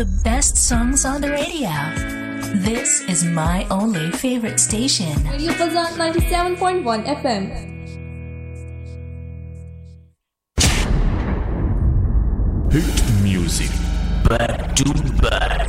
the best songs on the radio. This is my only favorite station. Radio Fazan 97.1 FM. Hit music back to back.